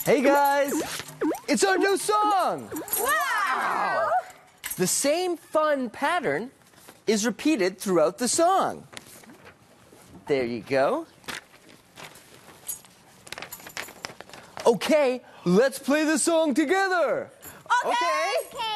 Hey guys, it's our new song. Wow! The same fun pattern is repeated throughout the song. There you go. Okay, let's play the song together. Okay.